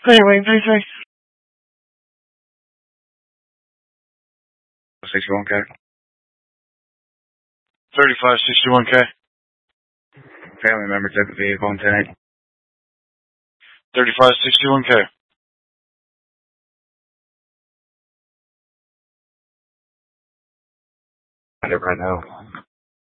Anyway, JJ. 61K. 3561K. Family member type of vehicle in 10-8. 3561K. Right now.